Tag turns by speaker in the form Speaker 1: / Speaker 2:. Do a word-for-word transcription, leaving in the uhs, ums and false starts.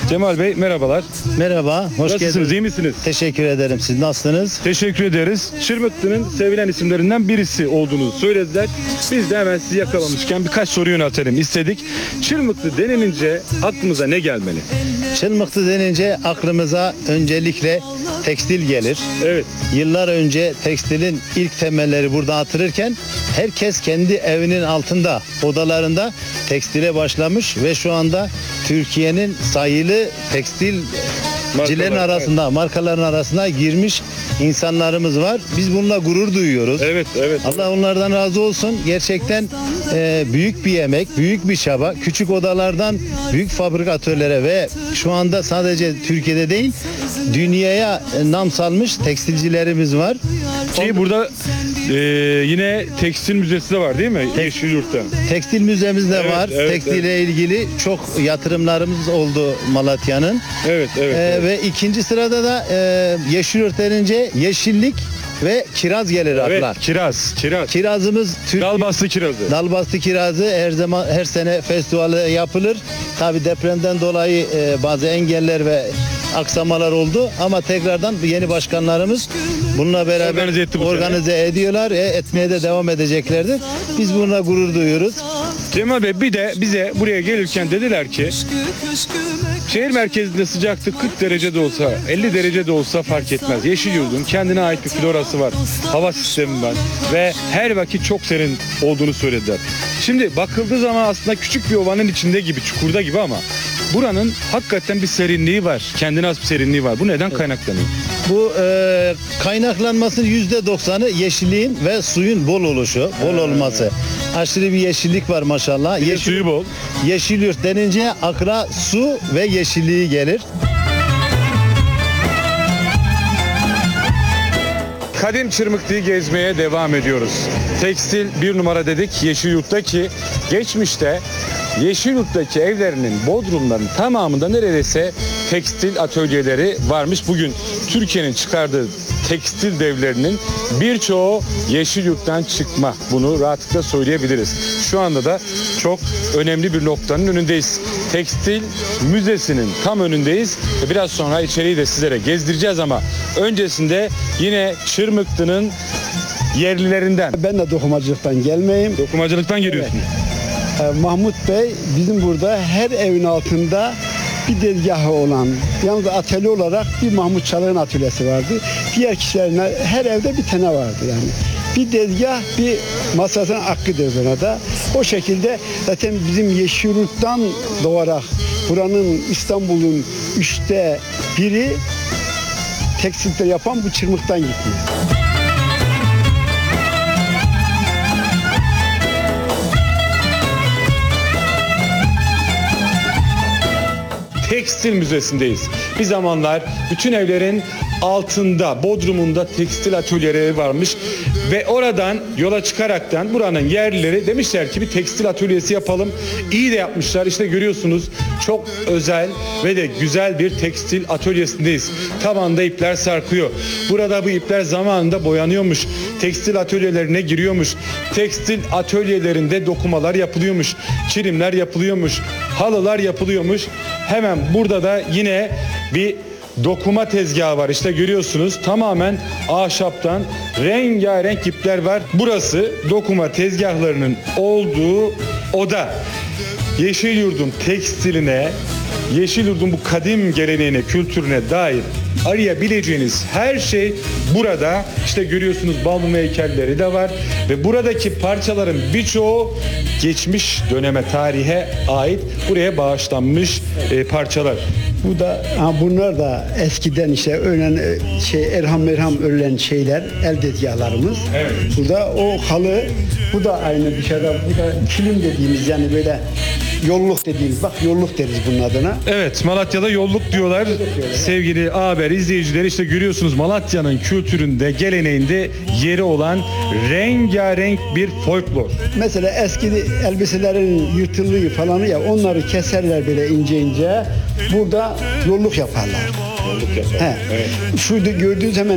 Speaker 1: Cemal Bey merhabalar.
Speaker 2: Merhaba, hoş
Speaker 1: Nasılsınız,
Speaker 2: geldiniz.
Speaker 1: iyi misiniz?
Speaker 2: Teşekkür ederim. Siz nasılsınız?
Speaker 1: Teşekkür ederiz. Çırmıklı'nın sevilen isimlerinden birisi olduğunu söylediler. Biz de hemen sizi yakalamışken birkaç soru yöneltelim istedik. Çırmıklı denilince aklımıza ne gelmeli?
Speaker 2: Çılmıklı denince aklımıza öncelikle tekstil gelir.
Speaker 1: Evet.
Speaker 2: Yıllar önce tekstilin ilk temelleri burada atılırken herkes kendi evinin altında, odalarında tekstile başlamış ve şu anda Türkiye'nin sayılı tekstilcilerin
Speaker 1: Markalar,
Speaker 2: arasında, markaların arasına girmiş insanlarımız var. Biz bununla gurur duyuyoruz.
Speaker 1: Evet, evet.
Speaker 2: Allah onlardan razı olsun. Gerçekten e, büyük bir emek, büyük bir çaba. Küçük odalardan büyük fabrikatörlere ve şu anda sadece Türkiye'de değil, dünyaya e, nam salmış tekstilcilerimiz var.
Speaker 1: Ki burada e, yine tekstil müzesi de var değil mi? Yeşilyurt'ta.
Speaker 2: Tekstil müzemiz de
Speaker 1: Evet,
Speaker 2: var.
Speaker 1: evet,
Speaker 2: Tekstille ilgili çok yatırımlarımız oldu Malatya'nın.
Speaker 1: Evet, evet.
Speaker 2: E,
Speaker 1: evet.
Speaker 2: Ve ikinci sırada da e, Yeşilyurt denince yeşillik ve kiraz gelir
Speaker 1: Evet,
Speaker 2: akla.
Speaker 1: kiraz, kiraz.
Speaker 2: Kirazımız Türk
Speaker 1: Dalbastı kirazı.
Speaker 2: Dalbastı kirazı her zaman her sene festivali yapılır. Tabi depremden dolayı e, bazı engeller ve aksamalar oldu ama tekrardan yeni başkanlarımız bununla beraber
Speaker 1: Organize etti bu
Speaker 2: organize ediyorlar. E, etmeye de devam edeceklerdir. Biz bununla gurur duyuyoruz.
Speaker 1: Cemal Bey bir de bize buraya gelirken dediler ki şehir merkezinde sıcaklık kırk derece de olsa, elli derece de olsa fark etmez. Yeşilyurt'un kendine ait bir florası var, hava sistemi var ve her vakit çok serin olduğunu söylediler. Şimdi bakıldığı zaman aslında küçük bir ovanın içinde gibi, çukurda gibi ama buranın hakikaten bir serinliği var. Kendine has bir serinliği var. Bu neden kaynaklanıyor?
Speaker 2: Bu e, kaynaklanmasının yüzde doksanı yeşilliğin ve suyun bol oluşu, bol olması. Aşırı bir yeşillik var maşallah.
Speaker 1: Bir de
Speaker 2: Yeşil,
Speaker 1: suyu bol.
Speaker 2: Yeşilyurt denince akla su ve yeşilliği gelir.
Speaker 1: Kadim Çırmıklı'yı gezmeye devam ediyoruz. Tekstil bir numara dedik Yeşilyurt'taki. Geçmişte Yeşilyurt'taki evlerinin, bodrumların tamamında neredeyse tekstil atölyeleri varmış. Bugün Türkiye'nin çıkardığı tekstil devlerinin birçoğu Yeşilyurt'tan çıkma. Bunu rahatlıkla söyleyebiliriz. Şu anda da çok önemli bir noktanın önündeyiz. Tekstil Müzesi'nin tam önündeyiz. Biraz sonra içeriği de sizlere gezdireceğiz ama öncesinde yine Çırmıklı'nın yerlilerinden.
Speaker 3: Ben de dokumacılıktan gelmeyim.
Speaker 1: Dokumacılıktan geliyorsunuz.
Speaker 3: Ee, Mahmut Bey bizim burada her evin altında bir tezgahı olan, yalnız atölye olarak bir Mahmut Çalık'ın atölyesi vardı. Diğer kişilerin her evde bir tane vardı yani. Bir tezgah, bir masasının hakkıdır buna da. O şekilde zaten bizim Yeşilyurt'tan doğarak buranın İstanbul'un üçte biri tekstilde yapan bu Çırmık'tan gitmiyor.
Speaker 1: Tekstil Müzesi'ndeyiz. Bir zamanlar bütün evlerin altında, bodrumunda tekstil atölyeleri varmış ve oradan yola çıkaraktan buranın yerlileri demişler ki bir tekstil atölyesi yapalım. İyi de yapmışlar. İşte görüyorsunuz çok özel ve de güzel bir tekstil atölyesindeyiz. Tavanda ipler sarkıyor. Burada bu ipler zamanında boyanıyormuş. Tekstil atölyelerine giriyormuş. Tekstil atölyelerinde dokumalar yapılıyormuş. Çirimler yapılıyormuş. Halılar yapılıyormuş. Hemen burada da yine bir dokuma tezgahı var. İşte görüyorsunuz tamamen ahşaptan rengarenk ipler var. Burası dokuma tezgahlarının olduğu oda. Yeşilyurt'un tekstiline, Yeşilyurt'un bu kadim geleneğine, kültürüne dair arayabileceğiniz her şey burada. İşte görüyorsunuz balmum heykelleri de var ve buradaki parçaların birçoğu geçmiş döneme, tarihe ait buraya bağışlanmış e, parçalar.
Speaker 3: Bu da ha bunlar da eskiden işte ölen şey Erham Merham ölen şeyler, el tezgahlarımız.
Speaker 1: Evet.
Speaker 3: Burada o halı, bu da aynı dışarıda, bu da kilim dediğimiz yani böyle yolluk dediğimiz, bak yolluk deriz bunun adına.
Speaker 1: Evet, Malatya'da yolluk diyorlar. Sevgili haber izleyicileri, işte görüyorsunuz Malatya'nın kültüründe, geleneğinde yeri olan rengarenk bir folklor.
Speaker 3: Mesela eski elbiselerin yırtıldığı falanı ya onları keserler böyle ince ince. Burada yolluk yaparlar.
Speaker 1: Yolluk yapar.
Speaker 3: He.
Speaker 1: Evet.
Speaker 3: Şurada gördüğünüz hemen